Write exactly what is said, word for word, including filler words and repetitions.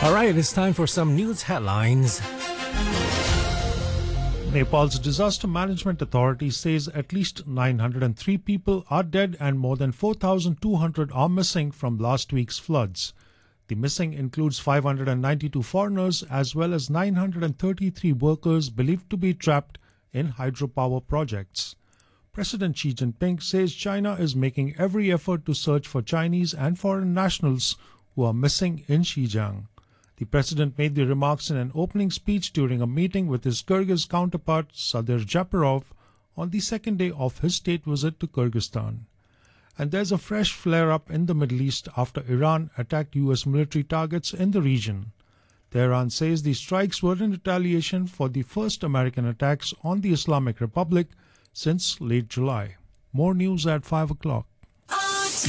All right, it's time for some news headlines. Nepal's Disaster Management Authority says at least nine hundred three people are dead and more than four thousand two hundred are missing from last week's floods. The missing includes five hundred ninety-two foreigners as well as nine hundred thirty-three workers believed to be trapped in hydropower projects. President Xi Jinping says China is making every effort to search for Chinese and foreign nationals who are missing in Xinjiang. The president made the remarks in an opening speech during a meeting with his Kyrgyz counterpart Sadir Japarov on the second day of his state visit to Kyrgyzstan. And there's a fresh flare-up in the Middle East after Iran attacked U S military targets in the region. Tehran says the strikes were in retaliation for the first American attacks on the Islamic Republic since late July. More news at five o'clock.